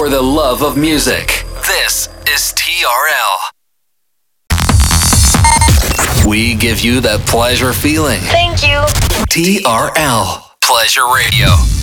for the love of music. This is TRL. We give you that pleasure feeling. Thank you. TRL Pleasure Radio.